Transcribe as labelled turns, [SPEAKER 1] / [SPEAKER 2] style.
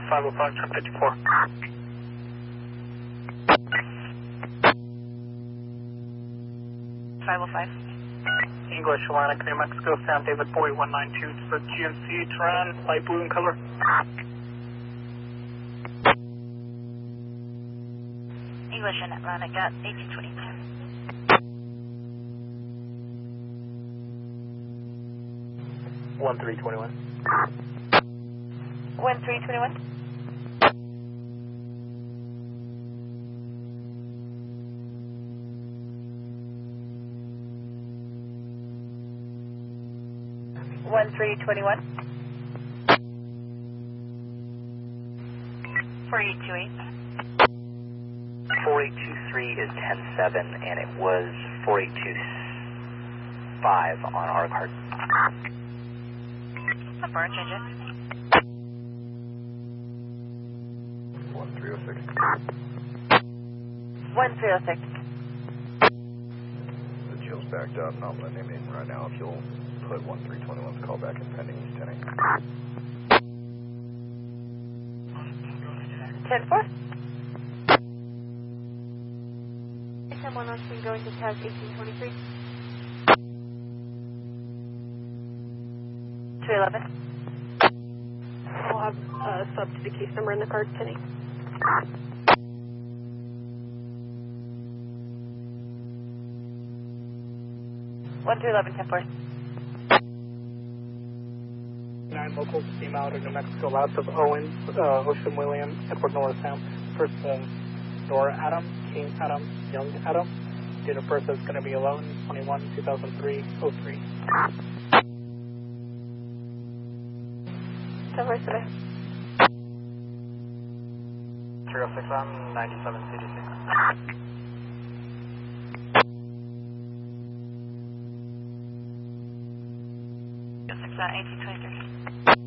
[SPEAKER 1] 505, trim 54. English, Atlantic, New Mexico, San David Boy 192, it's the GMC Terran, light blue in color.
[SPEAKER 2] English and Atlantic, got 1822.
[SPEAKER 1] 1321.
[SPEAKER 2] 1321. One 321. 4828.
[SPEAKER 3] 4823 is 107, and it was 4825 on our card.
[SPEAKER 2] Some burn changes.
[SPEAKER 4] 1306.
[SPEAKER 2] 1306.
[SPEAKER 4] The Jill's backed up, and I'm letting him in right now. If you'll put 1321's call back in pending, he's 10-8.
[SPEAKER 2] 10-4.
[SPEAKER 5] Someone else can go into tag 1823.
[SPEAKER 2] 211.
[SPEAKER 5] I'll have a sub to the case number in the card, Penny.
[SPEAKER 2] One 211, 10-4.
[SPEAKER 1] 9 locals came out of New Mexico, lots of Owens, Ocean William, Edward Norristown. First Nora Adam, King Adam, Young Adam. Date of birth is going to be 11/21/2003, 03.
[SPEAKER 5] 10-4 today.
[SPEAKER 1] 306 on 97 CDC.
[SPEAKER 2] Yes, 1823.